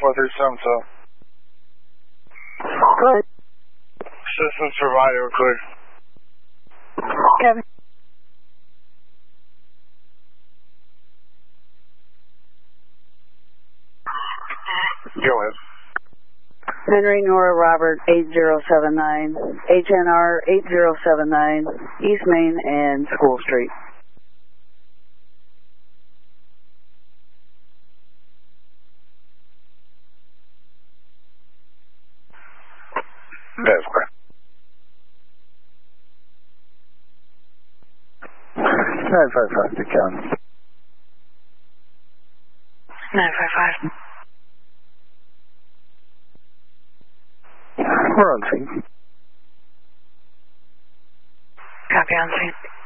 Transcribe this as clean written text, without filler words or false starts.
437. Go ahead. Systems provided, we're clear. Kevin. Go ahead. Henry Nora Robert 8079, HNR 8079, East Main and School Street. That's clear. 955 to County. 955. We're on scene. Copy on scene.